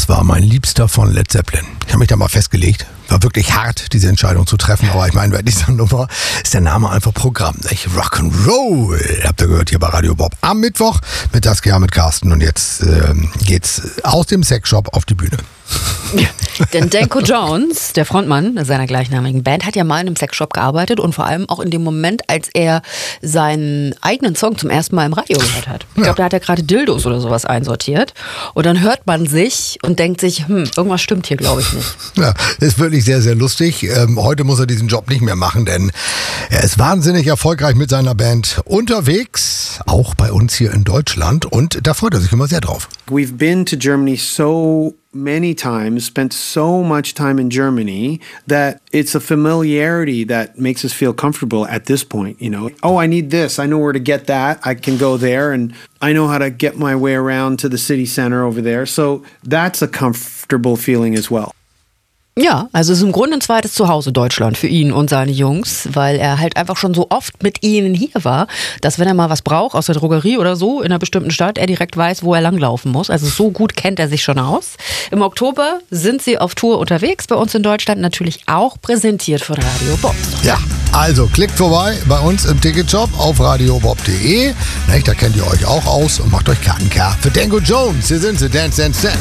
das war mein Liebster von Led Zeppelin. Ich habe mich da mal festgelegt. War wirklich hart, diese Entscheidung zu treffen. Aber ich meine, bei dieser Nummer ist der Name einfach Programm. Nicht? Rock'n'Roll, habt ihr gehört hier bei Radio Bob. Am Mittwoch mit Saskia, mit Carsten. Und jetzt geht's aus dem Sexshop auf die Bühne. Ja, denn Danko Jones, der Frontmann seiner gleichnamigen Band, hat ja mal in einem Sexshop gearbeitet und vor allem auch in dem Moment, als er seinen eigenen Song zum ersten Mal im Radio gehört hat. Ich glaube, da hat er gerade Dildos oder sowas einsortiert und dann hört man sich und denkt sich, irgendwas stimmt hier, glaube ich nicht. Ja, ist wirklich sehr, sehr lustig. Heute muss er diesen Job nicht mehr machen, denn er ist wahnsinnig erfolgreich mit seiner Band unterwegs, auch bei uns hier in Deutschland, und da freut er sich immer sehr drauf. We've been to Germany so many times, spent so much time in Germany that it's a familiarity that makes us feel comfortable at this point, you know. Oh, I need this. I know where to get that. I can go there and I know how to get my way around to the city center over there. So that's a comfortable feeling as well. Ja, also es ist im Grunde ein zweites Zuhause Deutschland für ihn und seine Jungs, weil er halt einfach schon so oft mit ihnen hier war, dass wenn er mal was braucht aus der Drogerie oder so in einer bestimmten Stadt, er direkt weiß, wo er langlaufen muss. Also so gut kennt er sich schon aus. Im Oktober sind sie auf Tour unterwegs, bei uns in Deutschland natürlich auch präsentiert von Radio Bob. Ja, also klickt vorbei bei uns im Ticketshop auf radiobob.de. Da kennt ihr euch auch aus und macht euch Karten klar für Danko Jones. Hier sind sie, Dance, Dance, Dance.